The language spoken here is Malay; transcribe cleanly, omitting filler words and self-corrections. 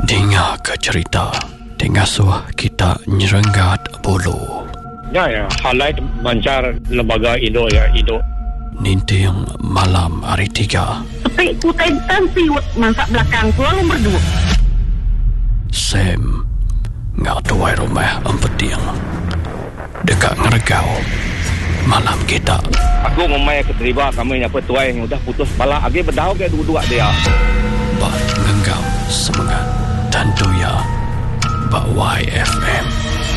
Dengar ke cerita Tengasuh kita nyerenggat bulu. Ya, halai mancar lembaga Indo ya, Indo. Ninting malam hari 3. Tapi ku tentan siwet masak belakang tu lalu berdua. Sam ngak tuai rumah empeting dekat ngeregau malam kita. Aku memang keterima kami apa tuai yang udah putus bala agi berdau ke dua-dua dia. Bak ngenggam semangat dan doya bak YFM.